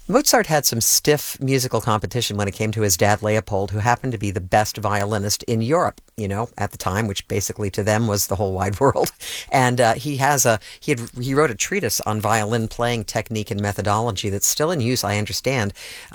Mozart had some stiff musical competition when it came to his dad Leopold, who happened to be the best violinist in Europe, at the time, which basically to them was the whole wide world. And he wrote a treatise on violin playing technique and methodology that's still in use, I understand.